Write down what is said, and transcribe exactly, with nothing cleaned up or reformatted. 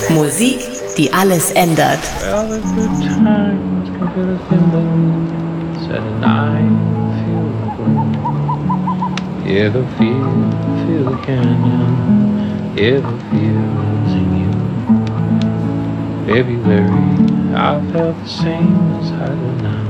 Musik, die alles ändert. Well, the good times can feel the thimble, said a night feel the gloom. Hear the feel, feel the canyon, hear the feels in you. February, I felt the same as I do now.